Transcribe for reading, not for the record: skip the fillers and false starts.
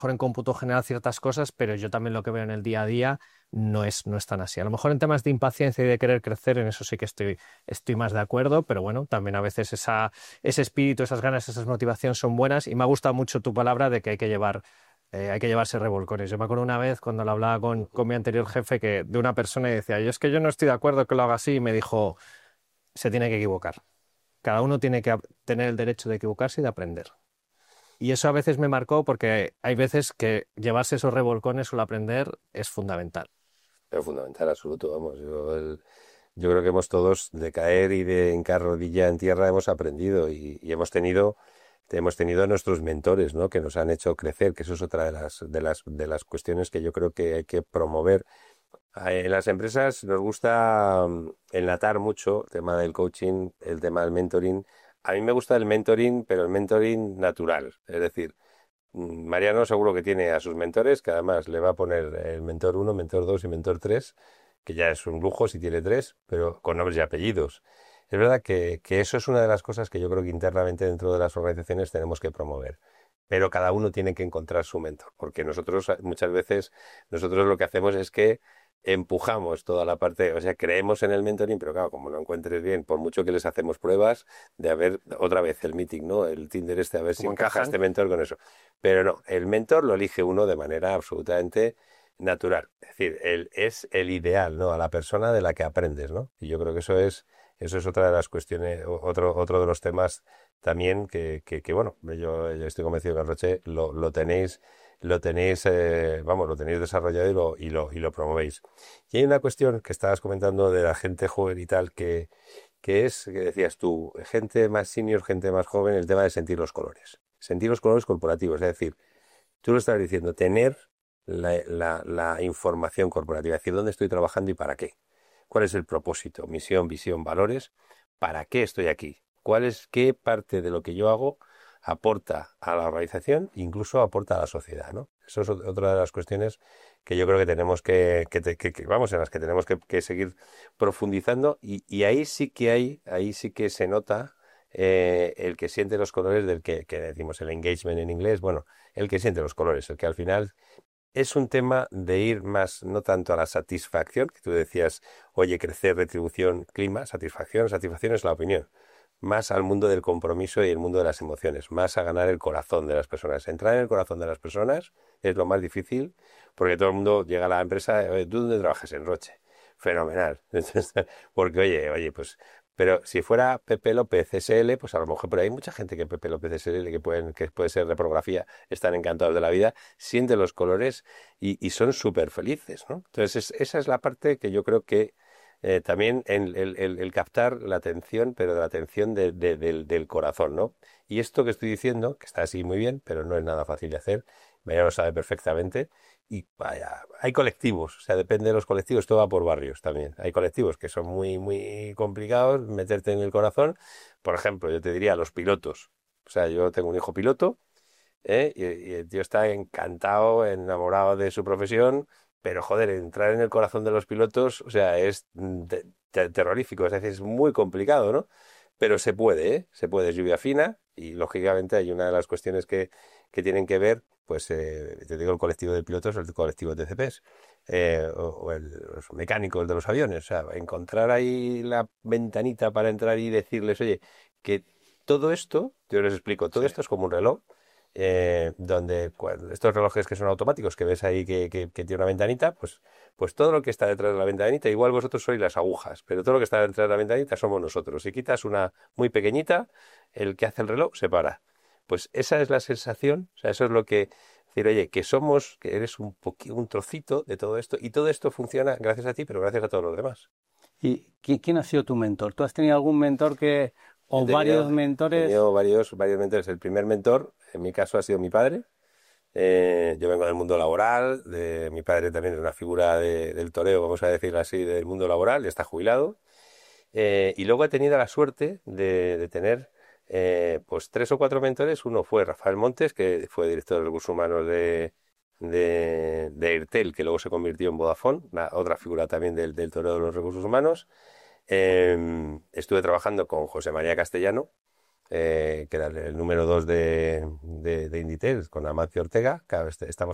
mejor en cómputo general ciertas cosas, pero yo también lo que veo en el día a día no es tan así. A lo mejor en temas de impaciencia y de querer crecer, en eso sí que estoy más de acuerdo, pero bueno, también a veces ese espíritu, esas ganas, esas motivaciones son buenas y me ha gustado mucho tu palabra de que hay que llevarse revolcones. Yo me acuerdo una vez cuando lo hablaba con mi anterior jefe que de una persona y decía, yo es que yo no estoy de acuerdo que lo haga así y me dijo, se tiene que equivocar. Cada uno tiene que tener el derecho de equivocarse y de aprender. Y eso a veces me marcó porque hay veces que llevarse esos revolcones o el aprender es fundamental. Es fundamental, absoluto, vamos. Yo creo que hemos todos, de caer y de hincar rodilla en tierra, hemos aprendido y hemos tenido a nuestros mentores, ¿no? Que nos han hecho crecer, que eso es otra de las cuestiones que yo creo que hay que promover. En las empresas nos gusta enlatar mucho el tema del coaching, el tema del mentoring. A mí me gusta el mentoring, pero el mentoring natural. Es decir, Mariano seguro que tiene a sus mentores, que además le va a poner el mentor uno, mentor 2 y mentor 3, que ya es un lujo si tiene tres, pero con nombres y apellidos. Es verdad que eso es una de las cosas que yo creo que internamente dentro de las organizaciones tenemos que promover. Pero cada uno tiene que encontrar su mentor, porque nosotros muchas veces, nosotros lo que hacemos es que empujamos toda la parte, o sea, creemos en el mentoring, pero claro, como no encuentres bien, por mucho que les hacemos pruebas de a ver otra vez el meeting, ¿no? El Tinder a ver si ¿Cómo encaja encajan? este mentor con eso. Pero no, el mentor lo elige uno de manera absolutamente natural. Es decir, él es el ideal, ¿no? A la persona de la que aprendes, ¿no? Y yo creo que eso es otra de las cuestiones, otro de los temas también que bueno, yo estoy convencido que en Roche vamos, lo tenéis desarrollado y lo promovéis. Y hay una cuestión que estabas comentando de la gente joven y tal, que decías tú, gente más senior, gente más joven, el tema de sentir los colores. Sentir los colores corporativos, es decir, tú lo estabas diciendo, tener la información corporativa, es decir, dónde estoy trabajando y para qué. ¿Cuál es el propósito, misión, visión, valores? ¿Para qué estoy aquí? ¿Qué parte de lo que yo hago aporta a la organización, incluso aporta a la sociedad, ¿no? Eso es otra de las cuestiones que yo creo que tenemos vamos, en las que tenemos que seguir profundizando y ahí sí que se nota el que siente los colores del que decimos el engagement en inglés, bueno, el que siente los colores, el que al final es un tema de ir más, no tanto a la satisfacción, que tú decías, oye, crecer, retribución, clima, satisfacción es la opinión, más al mundo del compromiso y el mundo de las emociones, más a ganar el corazón de las personas. Entrar en el corazón de las personas es lo más difícil, porque todo el mundo llega a la empresa, oye, ¿tú dónde trabajas? En Roche. Fenomenal. Porque, oye, pues pero si fuera Pepe López SL, pues a lo mejor, pero hay mucha gente que Pepe López SL, que puede ser reprografía, están encantados de la vida, sienten los colores y son súper felices, ¿no? Entonces, esa es la parte que yo creo que también el captar la atención, pero de la atención del corazón, ¿no? Y esto que estoy diciendo, que está así muy bien, pero no es nada fácil de hacer, Mariano lo sabe perfectamente, y vaya, hay colectivos, o sea, depende de los colectivos, esto va por barrios también. Hay colectivos que son muy, muy complicados, meterte en el corazón. Por ejemplo, yo te diría los pilotos. O sea, yo tengo un hijo piloto, y el tío está encantado, enamorado de su profesión, pero joder, entrar en el corazón de los pilotos, o sea, es terrorífico, es decir, es muy complicado, ¿no? Pero se puede, ¿eh? Se puede, es lluvia fina y lógicamente hay una de las cuestiones que tienen que ver, pues te digo el colectivo de pilotos, el colectivo de TCPs, los mecánicos de los aviones, o sea, encontrar ahí la ventanita para entrar y decirles, oye, que todo esto, yo les explico, todo Sí. esto es como un reloj, donde estos relojes que son automáticos, que ves ahí que tiene una ventanita, pues todo lo que está detrás de la ventanita, igual vosotros sois las agujas, pero todo lo que está detrás de la ventanita somos nosotros. Si quitas una muy pequeñita, el que hace el reloj se para. Pues esa es la sensación, o sea, eso es lo que decir, oye, que eres un trocito de todo esto, y todo esto funciona gracias a ti, pero gracias a todos los demás. ¿Y quién ha sido tu mentor? ¿Tú has tenido algún mentor He o varios tenido, he mentores? tenido varios mentores. El primer mentor, en mi caso, ha sido mi padre. Yo vengo del mundo laboral, mi padre también es una figura del toreo, vamos a decirlo así, del mundo laboral, está jubilado. Y luego he tenido la suerte de tener pues tres o cuatro mentores. Uno fue Rafael Montes, que fue director de recursos humanos de Airtel, que luego se convirtió en Vodafone, otra figura también del toreo de los recursos humanos. Estuve trabajando con José María Castellano, que era el número 2 de Inditex, con Amancio Ortega, cada vez estamos